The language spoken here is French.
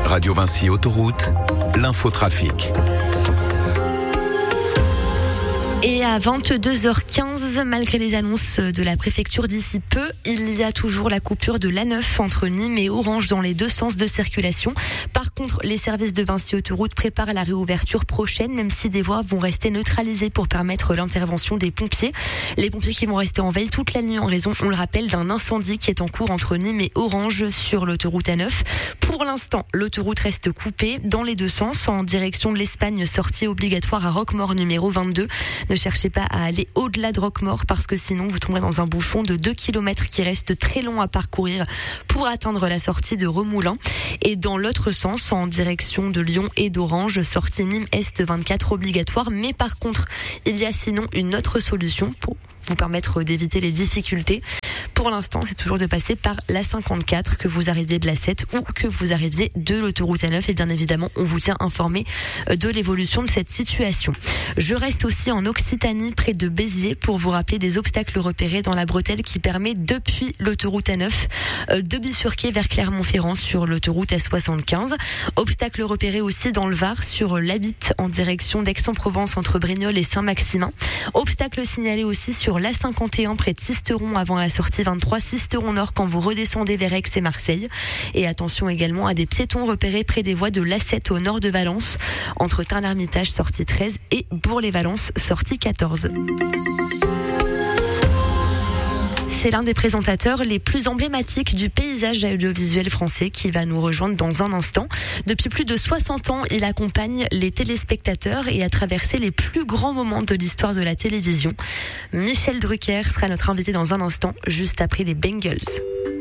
Radio Vinci Autoroute, l'infotrafic. Et à 22h15, malgré les annonces de la préfecture d'ici peu, il y a toujours la coupure de l'A9 entre Nîmes et Orange dans les deux sens de circulation. Par contre, les services de Vinci Autoroute préparent la réouverture prochaine, même si des voies vont rester neutralisées pour permettre l'intervention des pompiers. Les pompiers qui vont rester en veille toute la nuit en raison, on le rappelle, d'un incendie qui est en cours entre Nîmes et Orange sur l'autoroute A9. Pour l'instant, l'autoroute reste coupée dans les deux sens en direction de l'Espagne, sortie obligatoire à Roquemaure numéro 22. Ne cherchez pas à aller au-delà de Roquemaure parce que sinon vous tomberez dans un bouchon de 2 km qui reste très long à parcourir pour atteindre la sortie de Remoulins. Et dans l'autre sens, en direction de Lyon et d'Orange, sortie Nîmes Est 24 obligatoire. Mais par contre, il y a sinon une autre solution pour vous permettre d'éviter les difficultés. Pour l'instant, c'est toujours de passer par la 54, que vous arriviez de la 7 ou que vous arriviez de l'autoroute A9. Et bien évidemment, on vous tient informé de l'évolution de cette situation. Je reste aussi en Occitanie, près de Béziers, pour vous rappeler des obstacles repérés dans la bretelle qui permet, depuis l'autoroute A9, de bifurquer vers Clermont-Ferrand sur l'autoroute A75. Obstacles repérés aussi dans le Var, sur l'Abitte, en direction d'Aix-en-Provence, entre Brignoles et Saint-Maximin. Obstacles signalés aussi sur l'A51, près de Sisteron, avant la sortie 23, Sisteron Nord, quand vous redescendez vers Aix et Marseille. Et attention également à des piétons repérés près des voies de l'A7 au nord de Valence, entre Tain-l'Hermitage, sortie 13, et Bourg-les-Valences, sortie 14. C'est l'un des présentateurs les plus emblématiques du paysage audiovisuel français qui va nous rejoindre dans un instant. Depuis plus de 60 ans, il accompagne les téléspectateurs et a traversé les plus grands moments de l'histoire de la télévision. Michel Drucker sera notre invité dans un instant, juste après les Bengals.